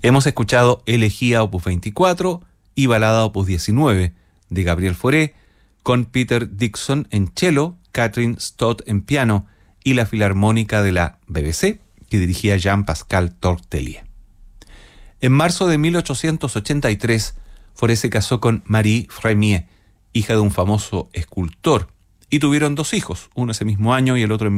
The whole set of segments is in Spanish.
Hemos escuchado Elegía opus 24 y Balada opus 19 de Gabriel Fauré, con Peter Dixon en cello, Catherine Stott en piano y la Filarmónica de la BBC, que dirigía Jean-Pascal Tortelier. En marzo de 1883, Fauré se casó con Marie Frémier, hija de un famoso escultor, y tuvieron 2 hijos, uno ese mismo año y el otro en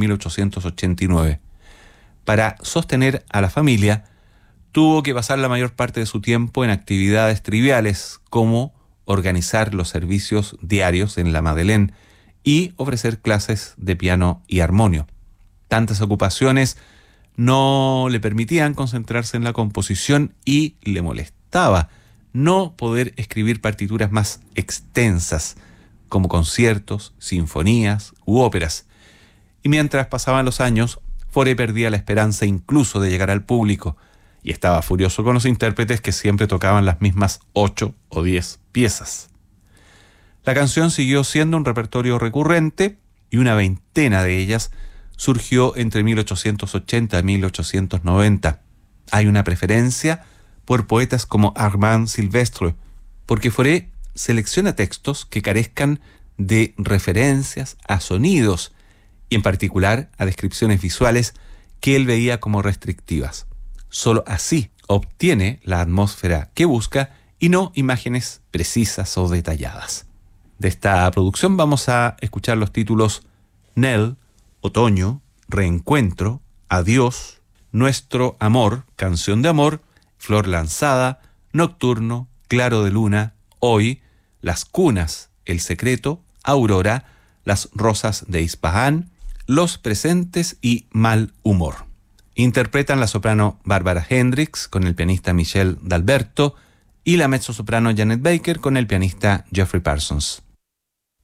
1889. Para sostener a la familia, tuvo que pasar la mayor parte de su tiempo en actividades triviales, como organizar los servicios diarios en la Madeleine y ofrecer clases de piano y armonio. Tantas ocupaciones no le permitían concentrarse en la composición y le molestaba no poder escribir partituras más extensas, como conciertos, sinfonías u óperas. Y mientras pasaban los años, Fauré perdía la esperanza incluso de llegar al público, y estaba furioso con los intérpretes que siempre tocaban las mismas 8 o 10 piezas. La canción siguió siendo un repertorio recurrente y una veintena de ellas surgió entre 1880 y 1890. Hay una preferencia por poetas como Armand Silvestre, porque Fauré selecciona textos que carezcan de referencias a sonidos y en particular a descripciones visuales que él veía como restrictivas. Solo así obtiene la atmósfera que busca y no imágenes precisas o detalladas. De esta producción vamos a escuchar los títulos Nell, Otoño, Reencuentro, Adiós, Nuestro Amor, Canción de Amor, Flor Lanzada, Nocturno, Claro de Luna, Hoy, Las Cunas, El Secreto, Aurora, Las Rosas de Ispahan, Los Presentes y Mal Humor. Interpretan la soprano Barbara Hendricks con el pianista Michel D'Alberto y la mezzosoprano Janet Baker con el pianista Jeffrey Parsons.